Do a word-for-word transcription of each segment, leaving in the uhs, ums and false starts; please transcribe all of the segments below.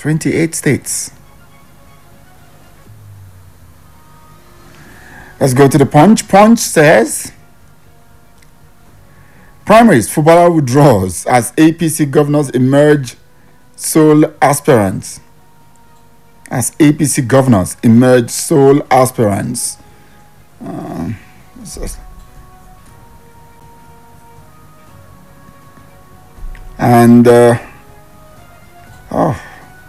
twenty-eight states. Let's go to the Punch. Punch says, primaries, Fubara withdraws as A P C governors emerge sole aspirants. As A P C governors emerge sole aspirants. Uh, and, uh, oh.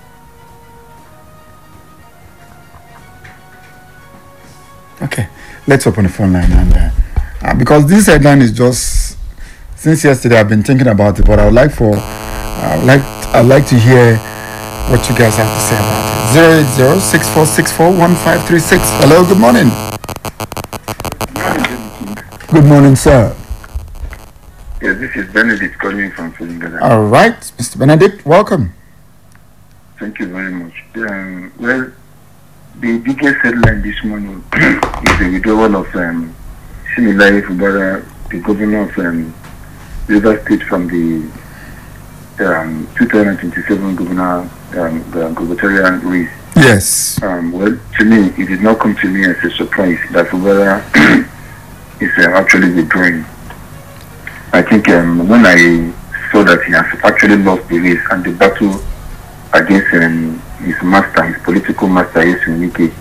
Okay, let's open the phone line. And uh, uh, because this headline is just, since yesterday I've been thinking about it, but I would like for, I would like, I'd like to hear what you guys have to say about it. zero eight zero, six four six four, one five three six. Hello, good morning. Good morning, sir. Yes, this is Benedict calling from Fulingana. All right, Mister Benedict, welcome. Thank you very much. Um, well, the biggest headline this morning is the withdrawal of um, Similaye Fubara, the governor of um, River State, from the um, two thousand twenty-seven governor um, the gubernatorial race. Yes. Um, well, to me, it did not come to me as a surprise that Fubara is uh, actually withdrawing. I think um, when I saw that he has actually lost the race and the battle against um, his master, his political master, Yesu Wike,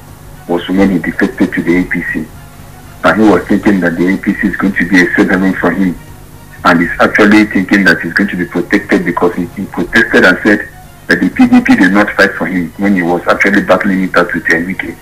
was when he defected to the A P C. And he was thinking that the A P C is going to be a safe haven for him. And he's actually thinking that he's going to be protected because he, he protested and said that the P D P did not fight for him when he was actually battling it out with Wike.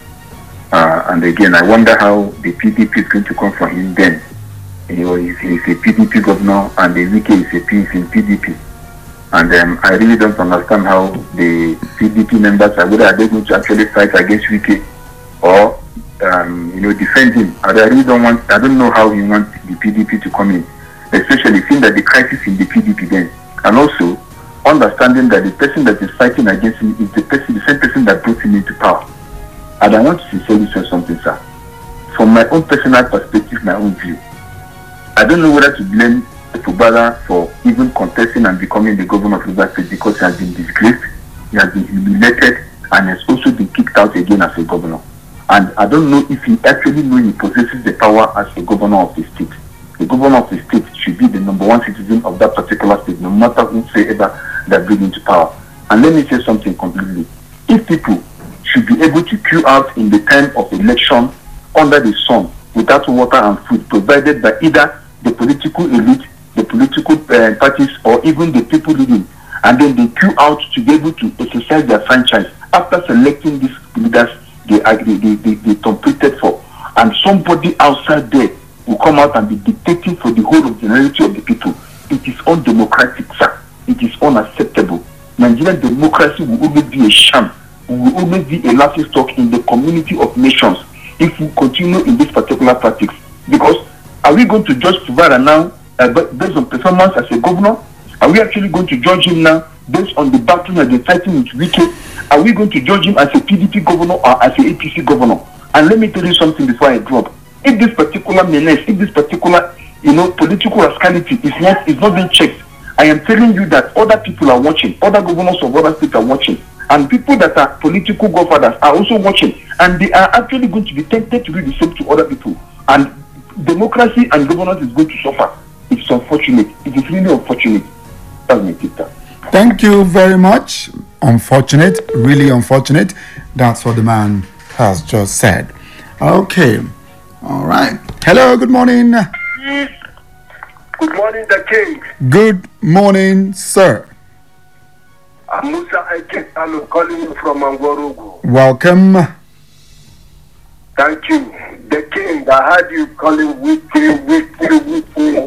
Uh, and again, I wonder how the P D P is going to come for him then. You know, he's, he's a P D P governor and the Wike is a P, is in P D P. And um, I really don't understand how the P D P members are, whether are they going to actually fight against Wike or, um, you know, defend him. I really don't want, I don't know how he wants the P D P to come in, especially seeing that the crisis in the P D P then. And also, understanding that the person that is fighting against him is the person, the same person that brought him into power. And I want to sincerely say something, sir. From my own personal perspective, my own view, I don't know whether to blame Fubara for even contesting and becoming the governor of River State because he has been disgraced, he has been humiliated, and has also been kicked out again as a governor. And I don't know if he actually knows he possesses the power as a governor of the state. The governor of the state should be the number one citizen of that particular state, no matter whosoever that brings into power. And let me say something completely. If people should be able to queue out in the time of election under the sun without water and food provided by either the political elite, the political uh, parties, or even the people leading, and then they queue out to be able to exercise their franchise after selecting these leaders they, they, they, they, they competed for, and somebody outside there will come out and be dictating for the whole of the generality of the people. It is undemocratic, sir. It is unacceptable. Nigerian democracy will always be a sham. We will always be a laughing stock in the community of nations if we continue in this particular practice. Because are we going to judge Fubara now uh, based on performance as a governor? Are we actually going to judge him now based on the battle and the fighting with Wike? Are we going to judge him as a P D P governor or as a A P C governor? And let me tell you something before I drop. If this particular menace, if this particular, you know, political rascality is not is not being checked, I am telling you that other people are watching, other governors of other states are watching, and people that are political godfathers are also watching, and they are actually going to be tempted to do the same to other people. And democracy and governance is going to suffer. It's unfortunate. It is really unfortunate. That's my tip. Thank you very much. Unfortunate, really unfortunate. That's what the man has just said. Okay. All right. Hello, good morning. Good morning, the king. Good morning, sir. I'm Musa Eke. I'm calling you from Angorogo. Welcome. Thank you. The king, I heard you calling weekly, weekly, weekly.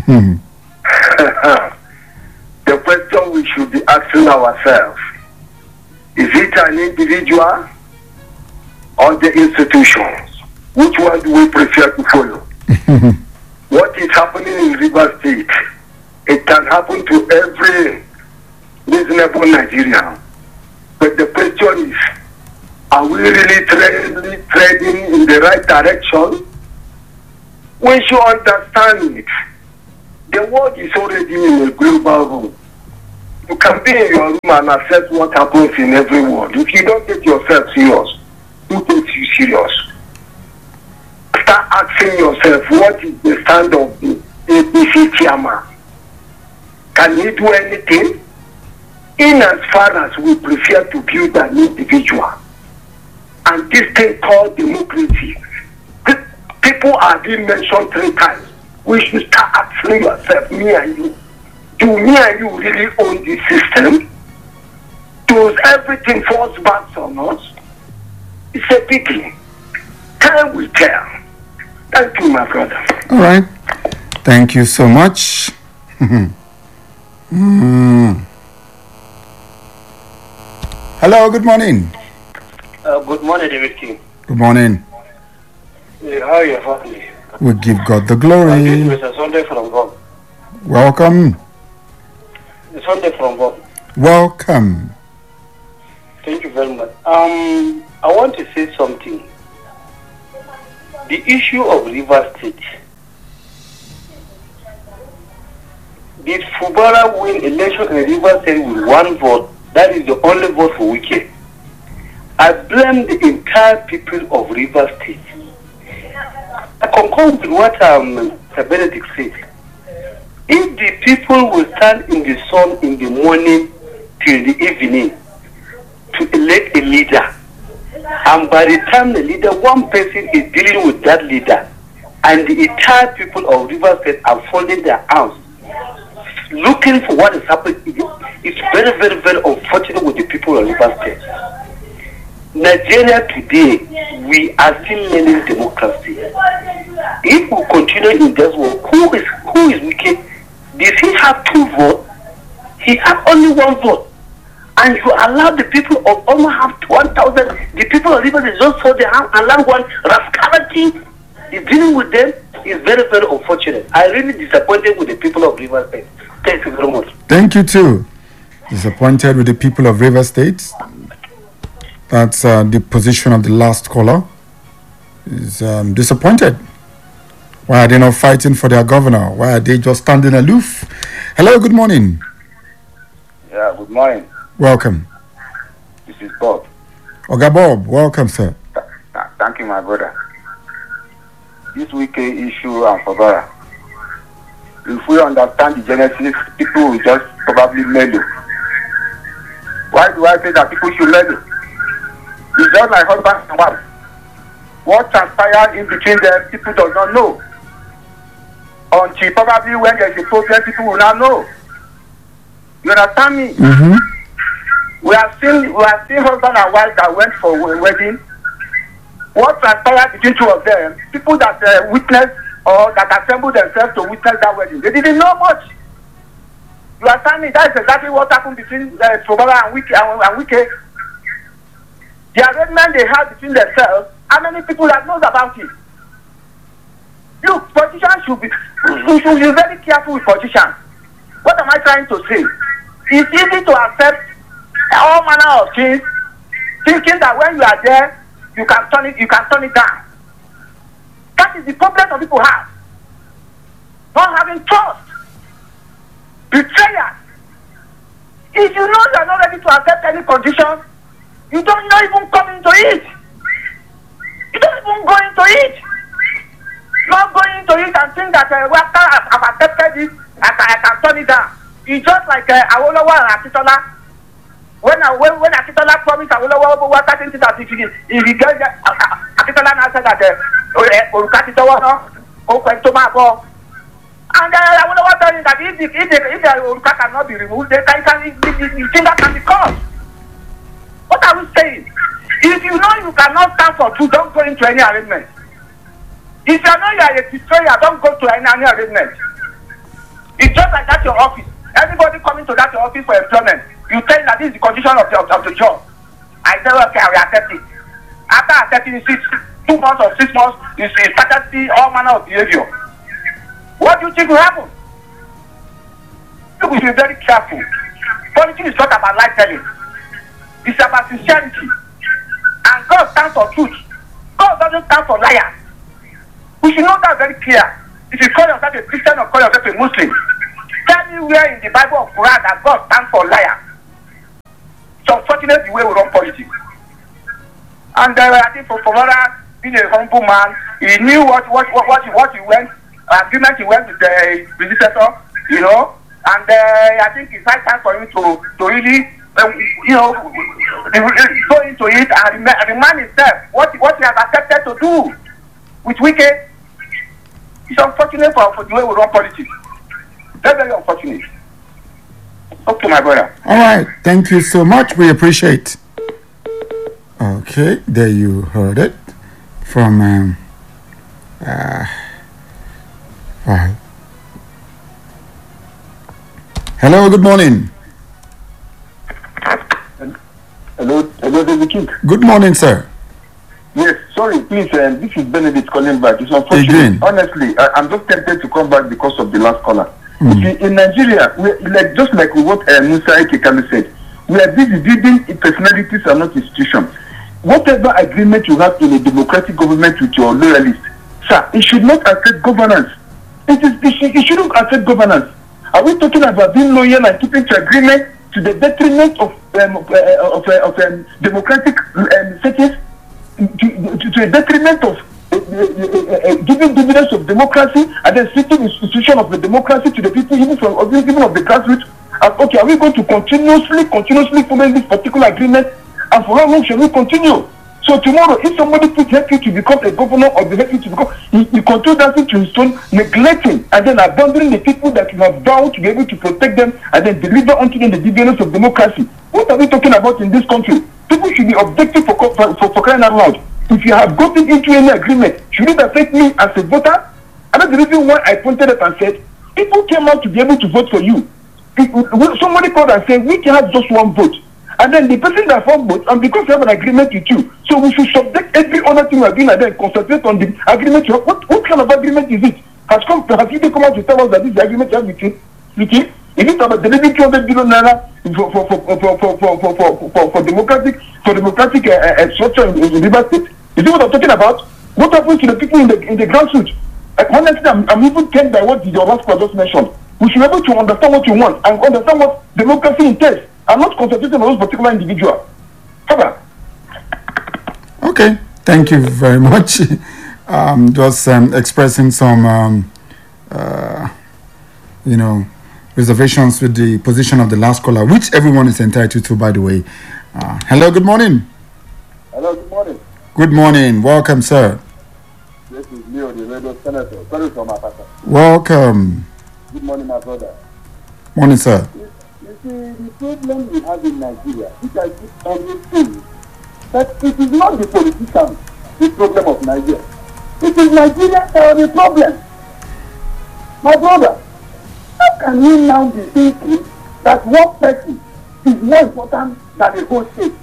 The question we should be asking ourselves, is it an individual or the institutions? Which one do we prefer to follow? What is happening in River State? It can happen to every reasonable Nigerian. But the question is, are we really treading, treading in the right direction? We should understand it. The world is already in a global room. You can be in your room and assess what happens in every world. If you don't take yourself serious, who takes you serious? Start asking yourself, what is the stand of the A P C chairman? Can he do anything? In as far as we prefer to build an individual, and this thing called democracy, people are being mentioned three times. We should start asking yourself, me and you, do me and you really own this system? Does everything falls back on us? It's a biggie. Time will tell. Thank you, my brother. All right. Thank you so much. mm. Hello, good morning. Uh, good morning, David King. Good morning. Uh, how are your family? We give God the glory. Uh, this is Mister Sunday from God. Welcome. Sunday from God. Welcome. Thank you very much. Um, I want to say something. The issue of Rivers State. Did Fubara win election in Rivers State with one vote? That is the only vote for Wike. I blame the entire people of Rivers State. I concur with what um, Mister Benedict said. If the people will stand in the sun in the morning till the evening to elect a leader, and by the time the leader, one person is dealing with that leader, and the entire people of Rivers State are folding their arms, looking for what is happening, it's very, very, very unfortunate with the people of Rivers State. Nigeria today, we are still learning democracy. If we continue in this world, who is who is wicked? Does he have two votes? He has only one vote. And you allow the people of almost have one thousand. The people of Rivers just saw their hand and land one rascality is dealing with them is very, very unfortunate. I really disappointed with the people of Rivers State. Thank you very much. Thank you too. Disappointed with the people of Rivers State. That's uh, the position of the last caller. Is um, disappointed. Why are they not fighting for their governor? Why are they just standing aloof? Hello, good morning. Yeah, good morning. Welcome. This is Bob. Oga Bob, welcome, sir. Th- th- thank you, my brother. This weekend issue and Fabara. If we understand the genesis, people will just probably mellow. Why do I say that people should mellow? It's just like husband and wife. What transpired in between them, people do not know. Until probably when there is a problem, people will not know. You understand me? Mm-hmm. We have seen we have seen husband and wife that went for a wedding. What transpired between two of them, people that uh, witnessed or that assembled themselves to witness that wedding, they didn't know much. You understand me? That is exactly what happened between uh, Fubara and Wike. And, and Wike. The arrangement they had between themselves, how many people that knows about it? Look, politicians should be, we should be very careful with politicians. What am I trying to say? It's easy to accept all manner of things, thinking that when you are there, you can turn it, you can turn it down. That is the problem some people have. Not having trust. Betrayal. If you know you are not ready to accept any conditions, you don't not even come into it. You don't even go into it. Not going into it and think that uh, well, after I've, I've accepted it, I can, I can turn it down. It's just like uh, Awolowo and Akitola. When I, when, when Akitola promised Awolowo over certain things that if he if he gets uh, uh, Akitola now said that Orukatitowo no Okwentoma. And uh, Awolowo told him that if the if the if the Oruka cannot be removed, they can can the, the, the thing that can be caused. What are we saying? If you know you cannot stand for truth, don't go into any arrangement. If you know you are a betrayer, don't go to any, any arrangement. It's just like that your office. Everybody coming to that your office for employment, you tell that this is the condition of the, of, of the job. I tell you, okay, I will accept it. After accepting it, six, two months or six months, you see, start to see all manner of behavior. What do you think will happen? You will be very careful. Politics is not about lie telling. It's about sincerity. And God stands for truth. God doesn't stand for liars. We should know that very clear. If you call yourself a Christian or call yourself a Muslim, Tell me where in the Bible of Quran that God stands for liar. It's unfortunate the way we run politics. And uh, I think for Fubara, being a humble man, he knew what what what what he, what he went, agreement he went with the predecessor, you know. And uh, I think it's high time for him to to really, um, you know, go into it and remind himself what what he has accepted to do with Wike. It's unfortunate for, for the way we run politics. Very, very unfortunate. Okay, my brother. All right. Thank you so much. We appreciate. Okay, there you heard it from. Um, uh, right. Hello. Good morning. Hello, hello, David King. Good morning, sir. Yes, sorry, please. Uh, this is Benedict calling back. It's unfortunate. Again. Honestly, I, I'm just tempted to come back because of the last caller. Mm. You see, in Nigeria, we like just like what uh, Musa Ekekalu said, we are busy building personalities and not institutions. Whatever agreement you have in a democratic government with your loyalists, sir, it should not affect governance. It is it, should, it shouldn't affect governance. Are we talking about being loyal and keeping to agreement to the detriment of um, of, uh, of, uh, of um, democratic um, settings? To, to, to a detriment of uh, uh, uh, uh, giving dividends of democracy and then sitting institution of the democracy to the people, even from even of the grassroots. And okay, are we going to continuously, continuously follow this particular agreement? And for how long shall we continue? So tomorrow, if somebody could help you to become a governor or they help you to become, you, you continue dancing to his tone, neglecting and then abandoning the people that you have vowed to be able to protect them and then deliver unto them the dividends of democracy. What are we talking about in this country? People should be objective for, for, for, for crying out loud. If you have gotten into any agreement, should it affect me as a voter? And that's the reason why I pointed up and said, people came out to be able to vote for you. If, somebody called and said, we can have just one vote. And then the person that won vote, and because we have an agreement with you, so we should subject every other thing we are doing and then concentrate on the agreement you have. What, what kind of agreement is it? Has come has you come out to tell us that this is the agreement you have with you? With you? Is it about delivering two hundred billion naira for for for for for for for for, for, for democratic for democratic uh, uh, structure in, in River State? Is it what I'm talking about? What happens to the people in the in the grassroots? Like, honestly, I'm, I'm even tempted by what your last just mentioned. We should be able to understand what you want and understand what democracy entails. I'm not concentrating on those particular individual. Ever. Okay, thank you very much. um, just um, expressing some, um, uh, you know, reservations with the position of the last caller, which everyone is entitled to, by the way. Uh, hello, good morning. Hello, good morning. Good morning. Welcome, sir. This is Leo, the radio senator. Sorry for my pastor. Welcome. Good morning, my brother. Morning, sir. You, you see, the problem we have in Nigeria, which I keep understanding, that it is not the politicians, the problem of Nigeria. It is Nigeria that are the problem. My brother, how can we now be thinking that one person is more important than the whole state?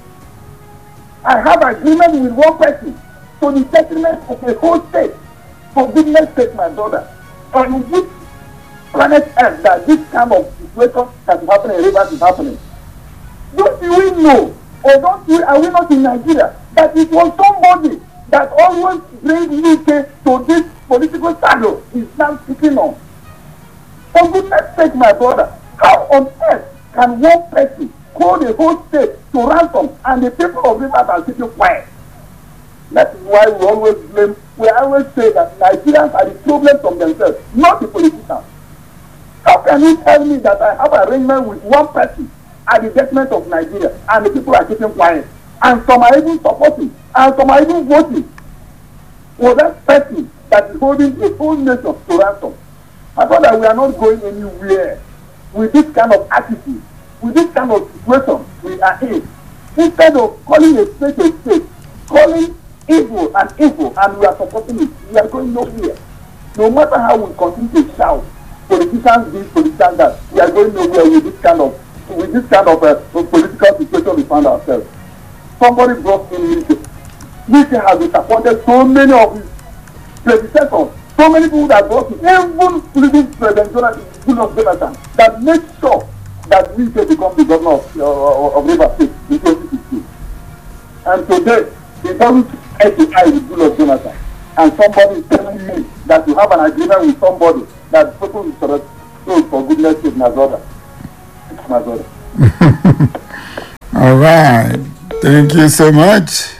I have agreement with one person to the detriment of the whole state. For goodness sake, my brother, on which planet Earth that this kind of situation that is happening in Rivers is happening? Don't we know, or don't we, are we not in Nigeria, that it was somebody that always brings U K to this political saddle is now sitting on? For goodness sake, my brother, how on earth can one person call the whole state to ransom and the people of Rivers are sitting quiet? That is why we always blame, we always say that Nigerians are the problem from themselves, not the politicians. How can you tell me that I have an arrangement with one person at the detriment of Nigeria and the people are keeping quiet? And some are even supporting, and some are even voting for that person that is holding the whole nation to ransom. I thought that we are not going anywhere with this kind of attitude, with this kind of situation we are in. Instead of calling a state a state, calling evil and evil, and we are supporting it, we are going nowhere. No matter how we continue to shout, politicians this, politicians that, we are going nowhere with this kind of, with this kind of uh, political situation we find ourselves. Somebody brought in Wike. Wike has disappointed so many of his predecessors, so many people that brought him, even living President Jonathan, that made sure that Wike becomes the governor of, uh, of Rivers State in twenty sixteen. And today, he doesn't eye to eye with Goodluck Jonathan. And somebody is telling me that you have an agreement with somebody that people is So for goodness sake, my brother. It's my brother. All right. Thank you so much.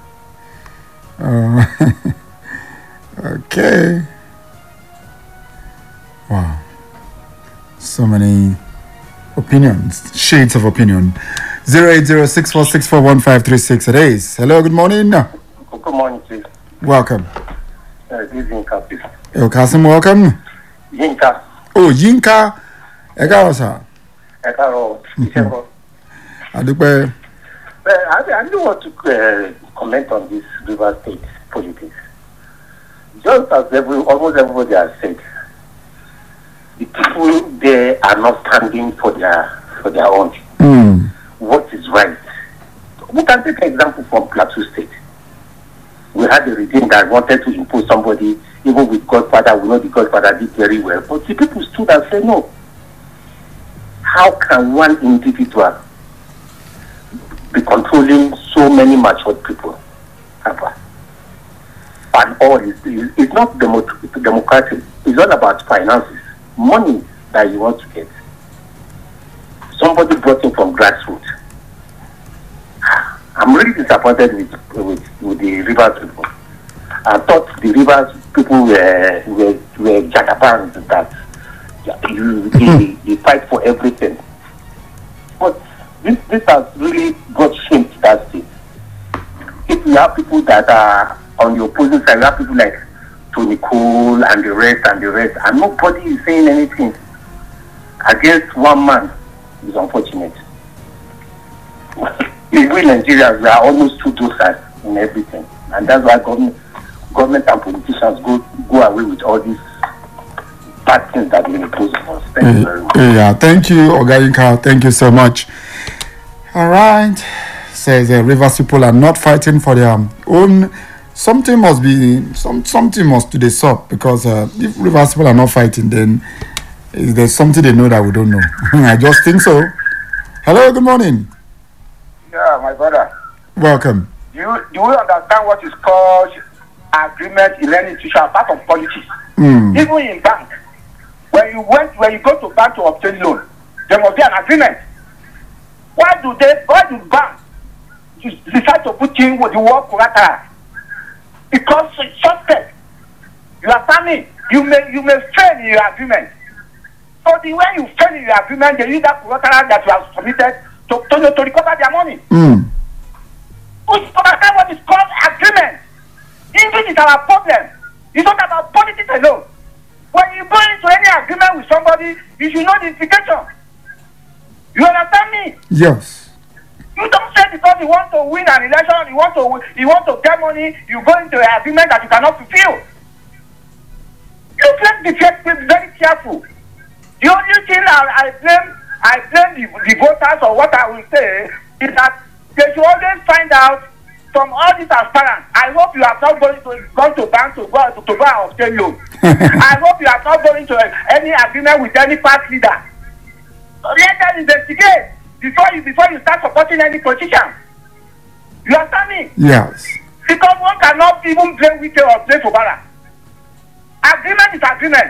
Uh, okay. Wow. So many opinions, shades of opinion. zero eight zero six four six four one five three six. It is. Hello, good morning. Good morning, please. Welcome. Uh, this is Yinka, please. El Kasim, welcome. Yinka. Oh, Yinka. Egaosa. Ekaro. Isengo. Adupe. Uh, I, I do want to uh, comment on this River State politics. Just as every, almost everybody has said, the people there are not standing for their for their own. Mm. What is right? We can take an example from Plateau State. We had a regime that wanted to impose somebody, even with Godfather. We know the Godfather did very well, but the people stood and said no. How can one individual be controlling so many matured people? And all is it's not demo, democratic. It's all about finances, money that you want to get. Somebody brought in from grassroots. I'm really disappointed with with, with the Rivers people. I thought the Rivers people were were, were jagabans that you, they, they fight for everything. But this this has really brought shame to that state. If you have people that are on the opposing side, you have people like Tony Cole and the rest and the rest, and nobody is saying anything against one man. It's unfortunate. We Nigerians, we are almost two doses in everything, and that's why government, government and politicians go go away with all these bad things that they impose on us. Thank you very much. Yeah, thank you, Ogayinka. Thank you so much. All right, says uh, Rivers people are not fighting for their own. Something must be some something must do this up, because uh, if Rivers people are not fighting, then is there something they know that we don't know? I just think so. Hello, good morning. Yeah, my brother. Welcome. Do you do you understand what is called agreement in any institution apart from politics? Mm. Even in bank, when you went when you go to bank to obtain loan, there must be an agreement. Why do they why do banks decide to put in with the word collateral? Because it's suspect. You understand me? You may you may fail in your agreement. So the way you fail in your agreement, they use that collateral that you have submitted to to, to recover their money. Mm. We understand what is called agreement. English is our problem. It's not about politics alone. When you go into any agreement with somebody, you should know the implication. You understand me? Yes. You don't say because you want to win an election, you want to you want to get money, you go into an agreement that you cannot fulfill. You have to be very careful. The only thing I, I blame I blame the, the voters, or what I will say is that they should always find out from all this transparent. I hope you are not going to gone to bank to go to, to go and obtain loan. I hope you are not going to any agreement with any party leader. So let them investigate before you before you start supporting any politician. You understand me? Yes. Because one cannot even blame Wike or blame Fubara. Agreement is agreement.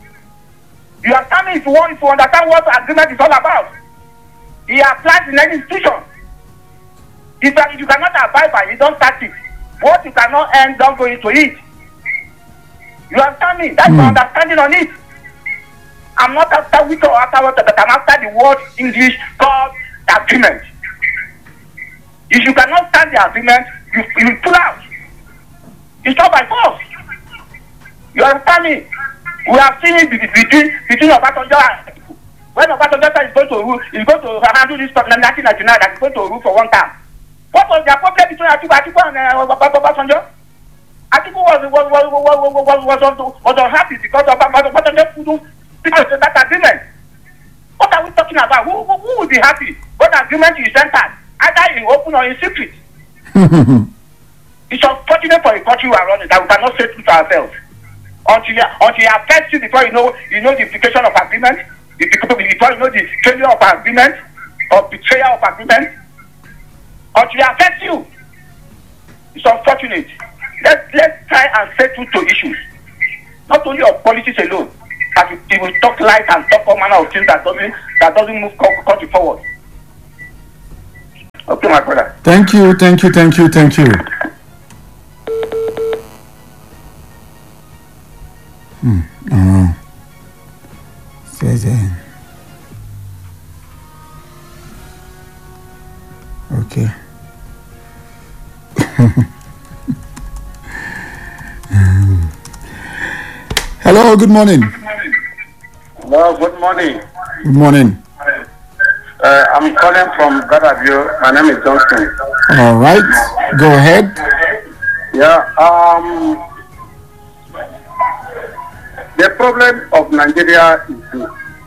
You understand me? If you want, if you understand what agreement is all about, it applies in any institution. If, if you cannot abide by it, don't start it. What you cannot earn, don't go into it. You understand me? That's mm. my understanding on it. I'm not after Wike or after what, but I'm after the word English called agreement. If you cannot stand the agreement, you, you pull out. It's not by force. You understand me? We have seen it between between Obasanjo and when Obasanjo is going to rule, is going to handle this problem in nineteen ninety-nine, that is going to rule for one time. What was the problem between Atiku, Atiku and uh, Obasanjo? Atiku was was was was was was, was, was unhappy because Obasanjo couldn't because that agreement. What are we talking about? Who, who, who will be happy? What agreement you entered, either in open or in secret? It's unfortunate for a country we are running that we cannot say truth to ourselves. Until you, until you affect you before you know you know the implication of agreement, before you know the failure of agreement or betrayal of agreement, until it affects you. It's unfortunate. Let's let's try and settle to issues, not only of politics alone. As he, he will talk lies and talk all manner of things that doesn't that doesn't move country forward. Okay, my brother. Thank you, thank you, thank you, thank you. Hmm. Oh. Says it. Okay. Hello, good morning. Hello, good morning. Good morning. Uh, I'm calling from Gadabio. My name is Johnson. All right, go ahead. Yeah, um, the problem of Nigeria is this.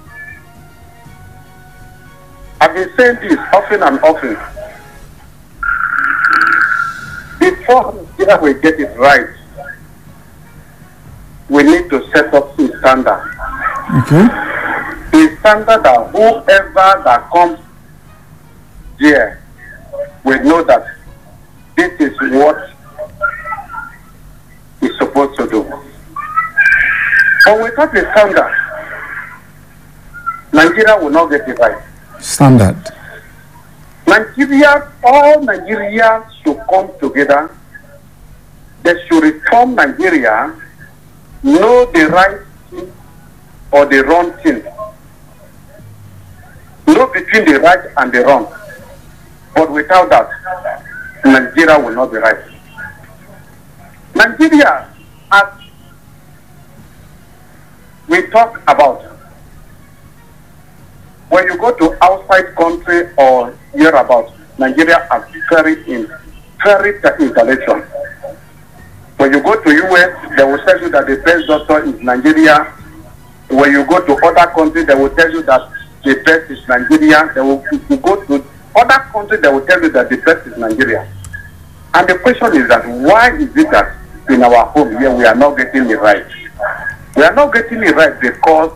I've been saying this often and often. Before Nigeria will get it right, we need to set up a standard. Okay. A standard that whoever that comes there will know that this is what is supposed to do. But without a standard, Nigeria will not get it right. Standard. Nigeria, all Nigerians should come together. They should reform Nigeria, know the right thing or the wrong thing. Know between the right and the wrong. But without that, Nigeria will not be right. Nigeria, as we talk about, when you go to outside country or hear about, Nigeria are very in, very intellectual. When you go to U S, they will tell you that the best doctor is Nigeria. When you go to other countries, they will tell you that the best is Nigeria. They will, if you go to other countries, they will tell you that the best is Nigeria. And the question is that why is it that in our home here we are not getting it right? We are not getting it right because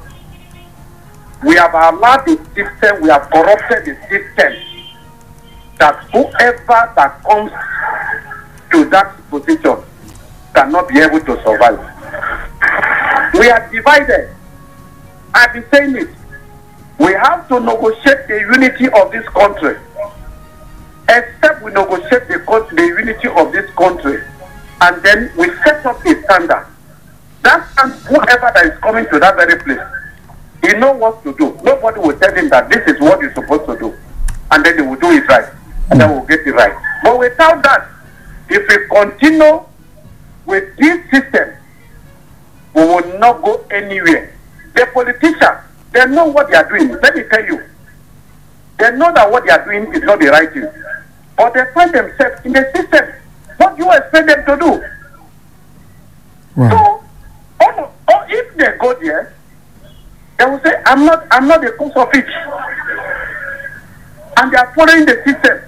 we have allowed the system, we have corrupted the system, that whoever that comes to that position cannot be able to survive. We are divided. I've been saying it. We have to negotiate the unity of this country. Except we negotiate the, the unity of this country, and then we set up a standard. That and whoever that is coming to that very place, he knows what to do. Nobody will tell him that this is what you're supposed to do, and then he will do it right, and then we'll get it right. But without that, if we continue with this system, we will not go anywhere. The politicians, they know what they are doing. Let me tell you. They know that what they are doing is not the right thing. But they find themselves in the system. What do you expect them to do? Wow. So, oh, oh, if they go there, they will say, I'm not, I'm not the cause of it. And they are following the system.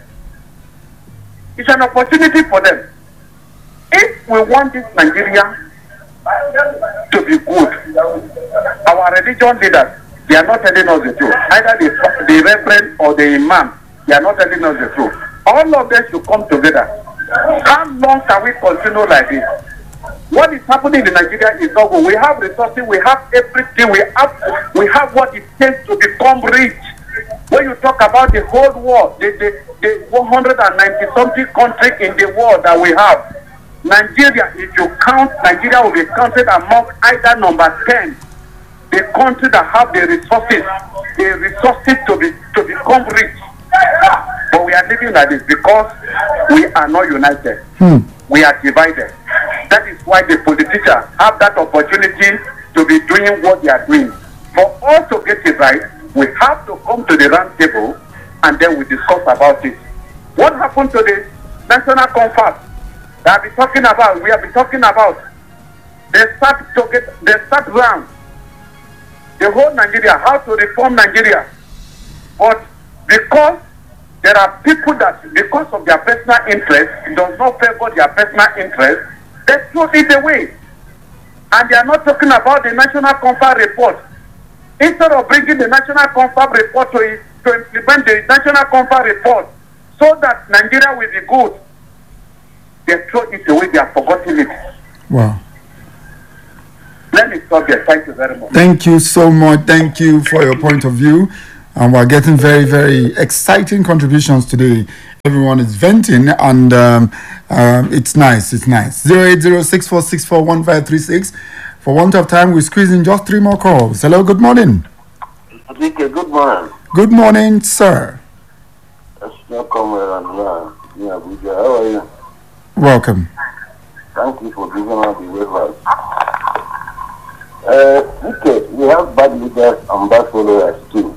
It's an opportunity for them. If we want this Nigeria to be good, our religion leaders, they are not telling us the truth. Either the, the reverend or the imam, they are not telling us the truth. All of them should come together. How long can we continue like this? What is happening in Nigeria is not good. We have resources, we have everything, we have we have what it takes to become rich. When you talk about the whole world, the, the, the one hundred ninety something countries in the world that we have, Nigeria, if you count, Nigeria will be counted among either number ten, the country that have the resources, the resources to be to become rich. But we are living like this because we are not united. Hmm. We are divided. That is why the politicians have that opportunity to be doing what they are doing. For us to get it right, we have to come to the round table and then we discuss about it. What happened to the national conference that I've been talking about? We have been talking about. They start to get, they start round the whole Nigeria, how to reform Nigeria. But because there are people that, because of their personal interest, does not favor their personal interest, they throw it away. And they are not talking about the National Conference report. Instead of bringing the National Conference report to, to implement the National Conference report so that Nigeria will be good, they throw it away, they have forgotten it. Wow. Let me stop there. Thank you very much. Thank you so much. Thank you for your point of view. And we're getting very, very exciting contributions today. Everyone is venting, and um, um, it's nice. It's nice. zero eight zero six four six four one five three six. For want of time, we squeeze in just three more calls. Hello, good morning. Okay, good morning. Good morning, sir. Welcome, uh, yeah, how are you? Welcome. Thank you for giving us the waivers. Uh, okay, we have bad leaders and bad followers too.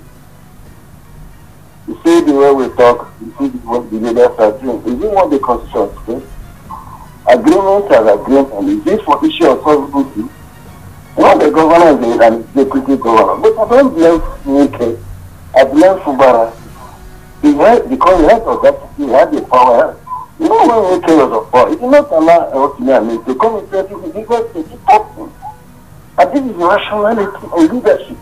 You see the way we talk, you see what the leaders are doing. Is it what the constitution says? Agreement as agreement. Is this for issue of sovereignty? Not the governor is an executive governor. But I don't blame Nike. I blame Fubara. He had, because he had audacity, he had the power. You know when Nike was of power, he did not allow Eltimia to come and say, this is because it's important. And this is rationality and leadership.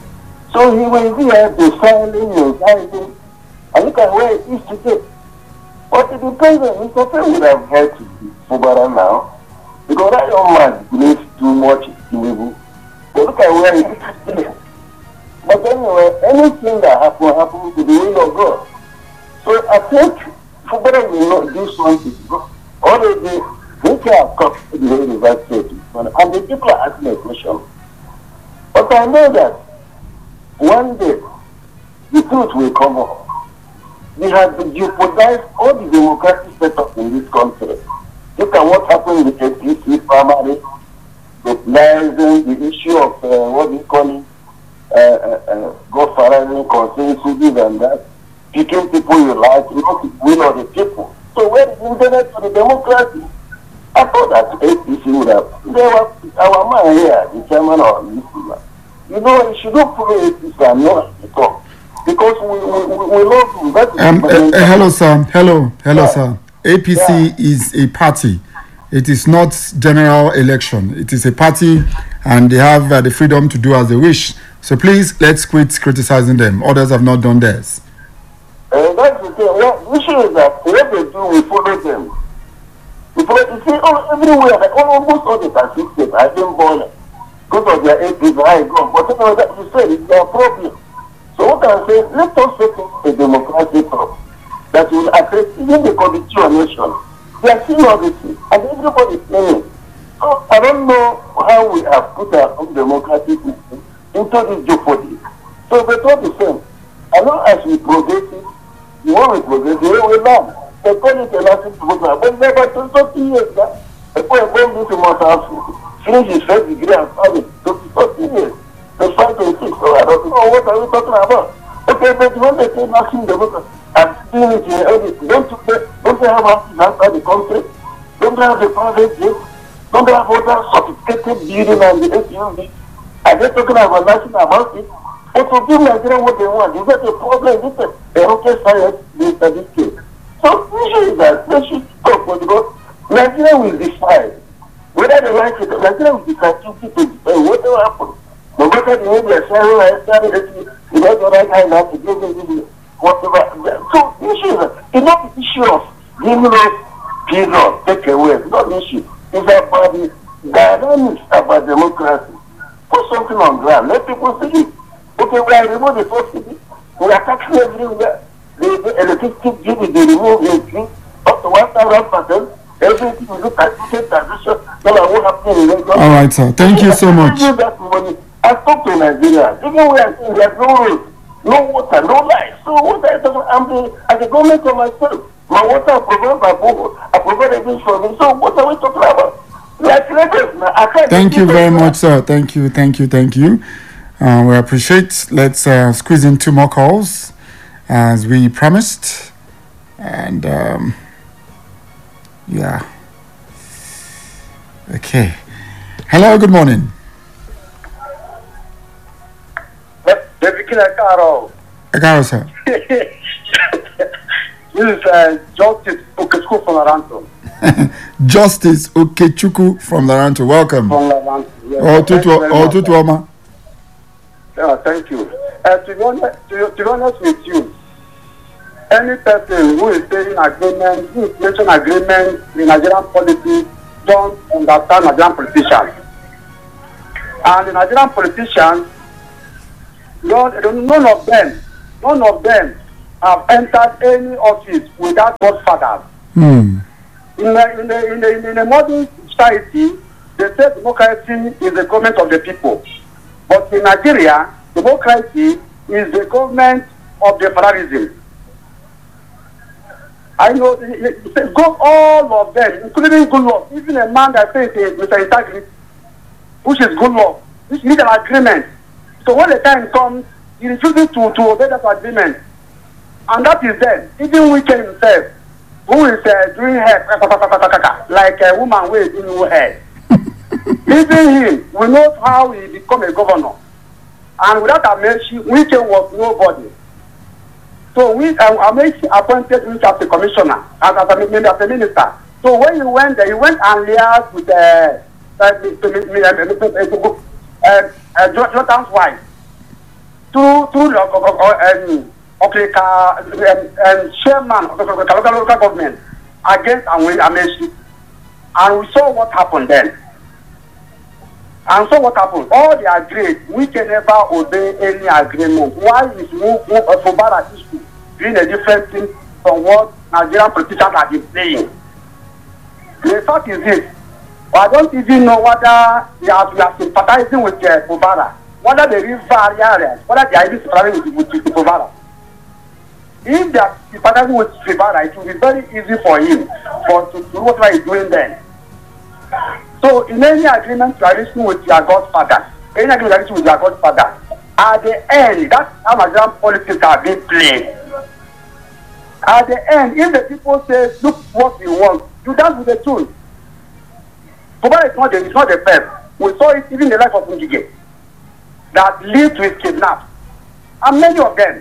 So he will be here defiling and guiding. And look at where it is today. But the president, Mister President would have had to be Fubara now. Because that young man believes too much in evil. But look at where he is today. But anyway, anything that happens, happens to the will of God. So I think Fubara will not do something. Already, we can cut the university. And the people are asking a question. But I know that one day, the truth will come up. We have jeopardized all the democratic setup in this country. Look at what happened with the A P C primary, the liaison, the issue of uh, what we call it, uh, uh, uh, God-forbid consensus and that, picking people you like, not the will of the people. So where is the internet for the democracy? I thought that A P C would have. There was our man here, the chairman of this. You know, you shouldn't follow A P C and not the talk. Because we, we, we love him. Um, uh, uh, hello, sir. Hello. Hello, yeah. Sir. A P C yeah. is a party. It is not general election. It is a party, and they have uh, the freedom to do as they wish. So please, let's quit criticizing them. Others have not done theirs. Uh, that's the thing. Well, the issue is that what they do, we follow them. We follow, you see, oh, everywhere, like, almost all the participants have been born because of their A P C high gone. But you know, that you said it's their problem. So what I'm saying, let us set up a democratic talk that will address even the constitutional nation. They are seeing all this, and everybody is saying it. So I don't know how we have put our own democratic system into this jeopardy. So they all the same. I know as we progress it, the more we progress, the way we learn. They call it a lasting program, but never to thirty years now. The boy born this must have finished his first degree and studied to thirty years. The five and six, so I don't know what are we talking about. Okay, but when they say maximum democracy, and doing it in everything, don't they, don't they have houses outside the country? Don't they have the private jets? Don't they have all that sophisticated building and the S U V? Are they talking about national about it? But to give Nigeria what they want, is that a problem? Is it a rocket science based on this case? So the issue is that they should stop because Nigeria will decide whether they like it. Nigeria will decide to keep it, whatever happens. No matter the way they are sharing, I started it, you know, the right hand have to give them whatever. So the issue is it's not the issue of giving us period, take away. It's not the issue. It's about the dynamics about democracy. Put something on ground. Let people see it. Okay, we are removing the subsidy. We are taxing everywhere. The, the electricity bill is removed in three, up to one thousand percent. Everything is look at the transition. No matter what happens in Lagos. All right, sir. Thank you so much. That money. I talk to Nigeria. Even when I think there's no road, no water, no light. So what I talk I'm the as a government of myself. My water I provide by Google. I provide everything for me. So what are we talking about? We are creators now. I can't Thank you very much, sir. Thank you, thank you, thank you. Uh, we appreciate. Let's uh, squeeze in two more calls as we promised. And um, yeah. Okay. Hello, good morning. Agaro, sir. This is uh, Justice Okechukwu from Laranto. Justice Okechukwu from Laranto. Welcome. From Laranto. Yes. Oh, tutu, oh, tutu, Oma. Yeah, thank you. Uh, to, be honest, to, to be honest with you, any person who is saying agreement, who is making agreement in Nigerian politics, don't understand Nigerian politicians. And the Nigerian politicians, none, none of them, none of them have entered any office without godfathers. Hmm. In a, in, a, in, a, in a modern society, they say democracy is the government of the people. But in Nigeria, democracy is the government of the federalism. I know, go all of them, including Goodluck, even a man that says Mister Integrity, which is Goodluck, which needs an agreement. So when the time comes, he refuses to, to obey that agreement. And that is them. Even Wike himself, who is uh, doing hair, like a woman with doing hair. Even him, we know how he become a governor. And without Amechi, Wike was nobody. So we um, Amechi appointed Wike as a commissioner, as, as, a, as a minister. So when he went there, he went and liaised with uh, uh, uh, uh, Jonathan's wife through through the um, okay, uh, um, chairman of the local government against Amechi. And we saw what happened then. And so what happened? All they agreed, we can never obey any agreement. Why is Fubara issue doing a different thing from what Nigerian politicians have been playing? The fact is this, I don't even know whether they are, they are sympathizing with uh, Fubara, whether they read various, whether they are even sympathizing with, with, with Fubara. If they are sympathizing with Fubara, it will be very easy for him for to do what he is doing then. So in any agreement you are reaching with your godfather, any agreement you are reaching with your godfather, at the end, that's how Nigerian politics are being played. At the end, if the people say, look what we want, you dance with the tune. Fubara is not the, it's not the first. We saw it even in the life of Ngige, that leads to his kidnap. And many of them.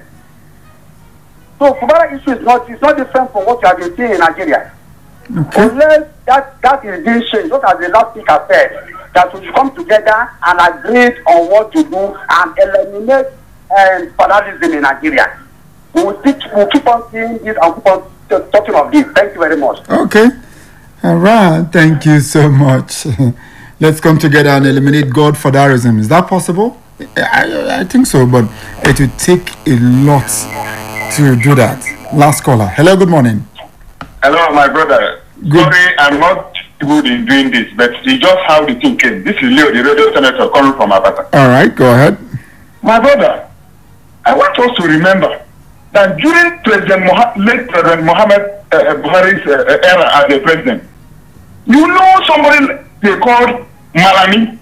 So Fubara issue is not, it's not different from what you have been seeing in Nigeria. Okay. Unless that, that is being changed, what as the last speaker said, that we should come together and agree on what to do and eliminate um, federalism in Nigeria. We will keep, we'll keep on seeing this and keep on talking of this. Thank you very much. Okay. All right. Thank you so much. Let's come together and eliminate godfatherism. Is that possible? I, I think so, but it will take a lot to do that. Last caller. Hello, good morning. Hello, my brother. Good. Sorry, I'm not good in doing this, but it's just how the thing came. This is Leo, the radio senator, coming from Abata. All right, go ahead. My brother, I want us to remember that during President Moha- late President Mohammed uh, Buhari's uh, era as a president, you know somebody they called Malami.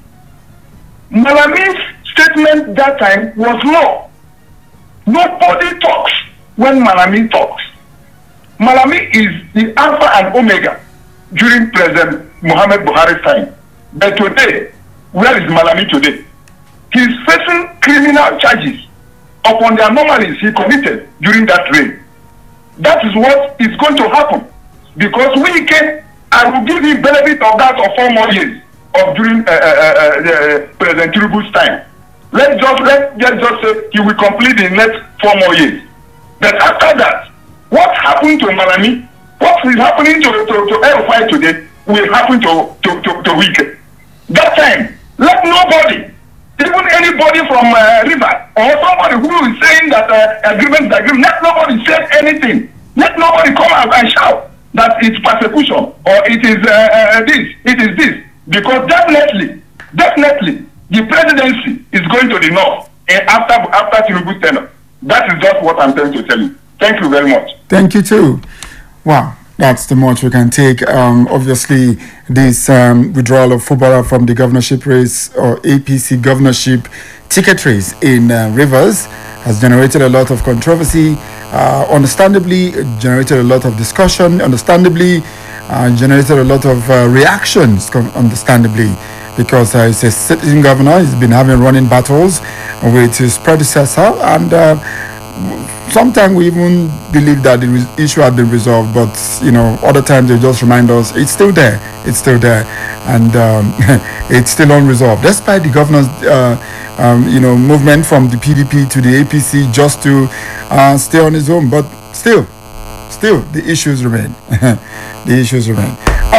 Malami's statement that time was law. Nobody talks when Malami talks. Malami is the alpha and omega during President Muhammad Buhari's time. But today, where is Malami today? He's facing criminal charges upon the anomalies he committed during that reign. That is what is going to happen. Because we can, I will give you benefit of that of four more years of during uh, uh, uh, uh, President Tinubu's time. Let's just, let, let's just say he will complete in next four more years. But after that, what happened to Malami, what is happening to, to, to L five today, will happen to, to, to, to Wike. That time, let nobody, even anybody from uh, River, or somebody who is saying that uh, agreement is agreement, let nobody say anything. Let nobody come out and shout that it's persecution, or it is uh, uh, this, it is this. Because definitely, definitely, the presidency is going to the north uh, after, after Tinubu's tenure. That is just what I'm trying to tell you. Thank you very much. Thank you too. Wow, that's the much we can take. Um, obviously, this um, withdrawal of Fubara from the governorship race or A P C governorship ticket race in uh, Rivers has generated a lot of controversy. Uh, understandably, generated a lot of discussion. Understandably, uh, generated a lot of uh, reactions. Understandably, because uh, he's a sitting governor, he's been having running battles with his predecessor, and. Uh, Sometimes we even believe that the re- issue had been resolved, but you know, other times they just remind us it's still there, it's still there, and um, it's still unresolved. Despite the governor's, uh, um, you know, movement from the P D P to the A P C just to uh, stay on his own, but still, still the issues remain. The issues remain.